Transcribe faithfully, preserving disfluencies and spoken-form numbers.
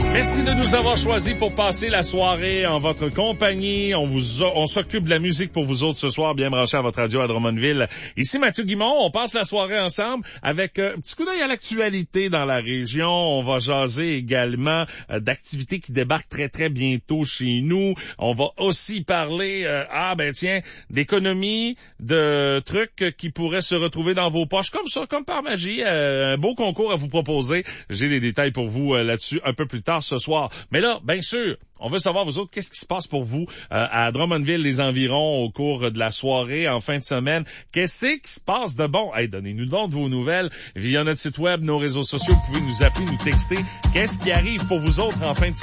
Merci de nous avoir choisis pour passer la soirée en votre compagnie. On vous a, on s'occupe de la musique pour vous autres ce soir, bien branché à votre radio à Drummondville. Ici Mathieu Guimond, on passe la soirée ensemble avec euh, un petit coup d'œil à l'actualité dans la région. On va jaser également euh, d'activités qui débarquent très très bientôt chez nous. On va aussi parler, euh, ah ben tiens, d'économie, de trucs qui pourraient se retrouver dans vos poches comme ça, comme par magie. Euh, un beau concours à vous proposer. J'ai des détails pour vous euh, là-dessus un peu plus tard ce soir. Mais là, bien sûr, on veut savoir, vous autres, qu'est-ce qui se passe pour vous euh, à Drummondville, les environs, au cours de la soirée, en fin de semaine. Qu'est-ce qui se passe de bon? Hey, donnez-nous donc vos nouvelles via notre site web, nos réseaux sociaux. Vous pouvez nous appeler, nous texter. Qu'est-ce qui arrive pour vous autres en fin de semaine?